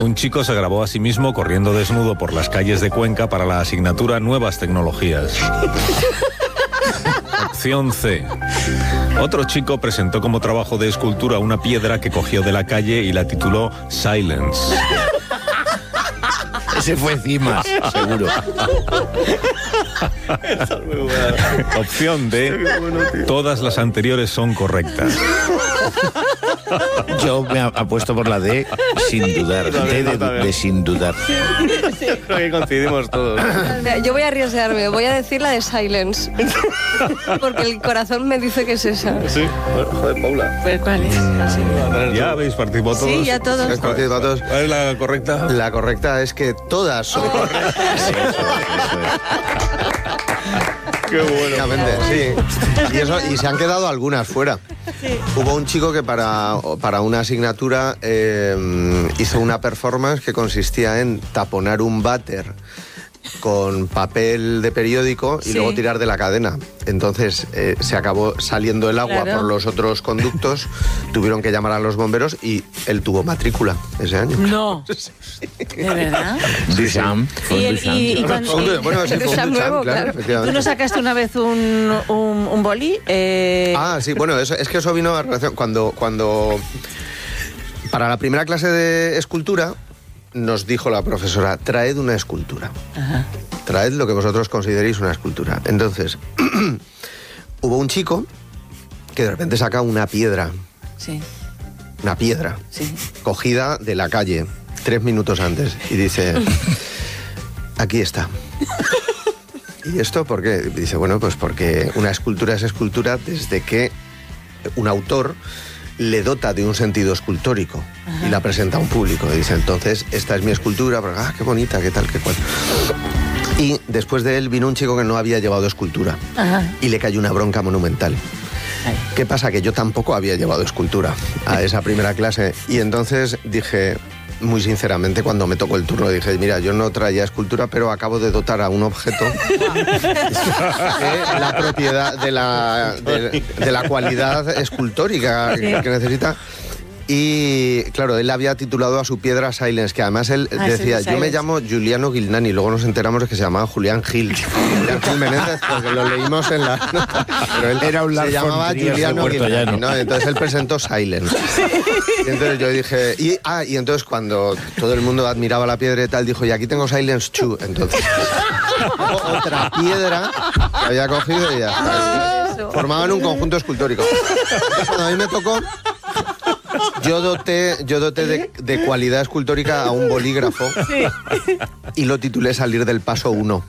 Un chico se grabó a sí mismo corriendo desnudo por las calles de Cuenca para la asignatura Nuevas Tecnologías. Opción C. Otro chico presentó como trabajo de escultura una piedra que cogió de la calle y la tituló Silence. Ese fue Cimas, seguro. Opción D. Todas las anteriores son correctas. Yo me apuesto por la D sin dudar. D de sin dudar. Creo que coincidimos todos. Yo voy a arriesgarme, voy a decir la de Silence. Porque el corazón me dice que es esa. Sí, joder, Paula. ¿Pero cuál es? ¿Ya habéis participado todos? Sí, ya todos. ¿Has participado todos? ¿Cuál es la correcta? La correcta es que todas son correctas. Sí, eso es. Qué bueno. Sí. Y se han quedado algunas fuera. Hubo un chico que para una asignatura hizo una performance que consistía en taponar un váter con papel de periódico y luego tirar de la cadena. Entonces se acabó saliendo el agua por los otros conductos, tuvieron que llamar a los bomberos y él tuvo matrícula ese año. No. ¿De verdad? Duchamp. Y cuando... Bueno, sí, fue un Duchamp nuevo, Duchamp, claro. efectivamente. ¿Tú no sacaste una vez un boli? Sí, bueno, es que eso vino a relación cuando para la primera clase de escultura nos dijo la profesora, traed una escultura. Ajá. Traed lo que vosotros consideréis una escultura. Entonces, hubo un chico que de repente saca una piedra. Sí. Una piedra. Sí. Cogida de la calle 3 minutos antes. Y dice, aquí está. ¿Y esto por qué? Dice, bueno, pues porque una escultura es escultura desde que un autor le dota de un sentido escultórico. Ajá. Y la presenta a un público. Y dice, entonces, esta es mi escultura, porque, qué bonita, qué tal, qué cual. Y después de él vino un chico que no había llevado escultura. Ajá. Y le cayó una bronca monumental. Ay. ¿Qué pasa? Que yo tampoco había llevado escultura a esa primera clase. Y entonces dije, muy sinceramente, cuando me tocó el turno, dije, mira, yo no traía escultura, pero acabo de dotar a un objeto de la propiedad, de la cualidad escultórica que necesita. Y claro, él había titulado a su piedra Silence, que además él decía, yo me llamo Giuliano Gilnani, luego nos enteramos de que se llamaba Julián Gil. Julián Gil Menéndez, porque lo leímos en la nota. Pero él era un se llamaba Giuliano Gilnani, ¿no? Entonces él presentó Silence. Y entonces yo dije, y entonces cuando todo el mundo admiraba la piedra y tal, dijo, y aquí tengo Silence 2. Entonces, otra piedra que había cogido y ya está. Formaban un conjunto escultórico. Entonces, cuando a mí me tocó, yo doté de cualidad escultórica a un bolígrafo y lo titulé Salir del Paso 1.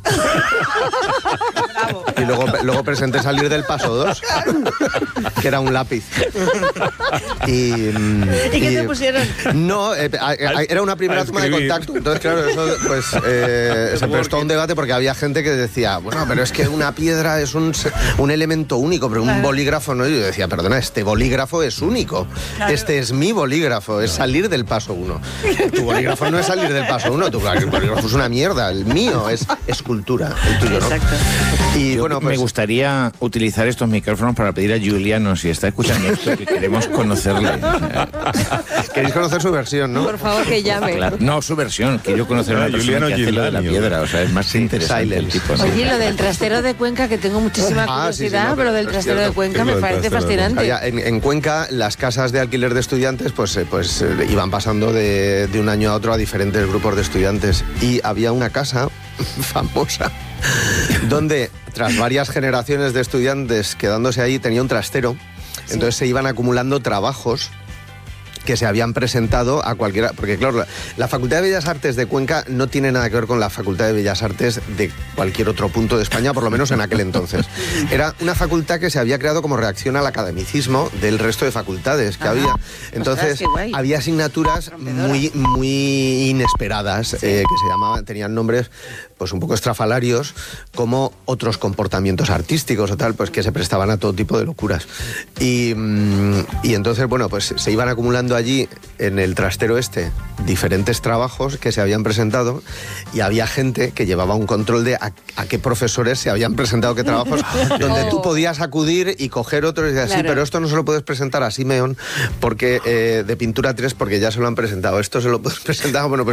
Y luego presenté Salir del Paso 2, que era un lápiz. ¿Y qué te pusieron? No, era una primera toma de contacto. Entonces, claro, eso pues se prestó a un debate porque había gente que decía, bueno, pero es que una piedra es un elemento único, pero un bolígrafo no. Y yo decía, perdona, este bolígrafo es único. Claro. Este es mi bolígrafo, es Salir del Paso 1. Tu bolígrafo no es Salir del Paso 1, tu bolígrafo es una mierda. El mío es escultura, el tuyo no. Exacto. Y bueno, pues, me gustaría utilizar estos micrófonos para pedir a Giuliano, si está escuchando esto, que queremos conocerle. Queréis conocer su versión, ¿no? Por favor, que llame. Claro. No, su versión. Quiero conocer a una persona que hace lo de la piedra. O sea, es más interesante el tipo. ¿No? Oye, lo del trastero de Cuenca, que tengo muchísima curiosidad, pero lo del trastero de Cuenca me parece fascinante. En Cuenca, las casas de alquiler de estudiantes pues iban pasando de un año a otro a diferentes grupos de estudiantes. Y había una casa famosa donde, tras varias generaciones de estudiantes quedándose ahí, tenía un trastero. Entonces se iban acumulando trabajos que se habían presentado a cualquiera, porque claro, la Facultad de Bellas Artes de Cuenca no tiene nada que ver con la Facultad de Bellas Artes de cualquier otro punto de España, por lo menos en aquel entonces. Era una facultad que se había creado como reacción al academicismo del resto de facultades que había. Entonces, había asignaturas muy inesperadas, que se llamaban, tenían nombres pues un poco estrafalarios, como otros comportamientos artísticos o tal, pues que se prestaban a todo tipo de locuras. Y entonces, bueno, pues se iban acumulando viendo allí en el trastero diferentes trabajos que se habían presentado y había gente que llevaba un control de a qué profesores se habían presentado qué trabajos, donde tú podías acudir y coger otro y decir, sí, pero esto no se lo puedes presentar a Simeón porque de pintura 3 porque ya se lo han presentado, esto se lo puedes presentar, bueno, pues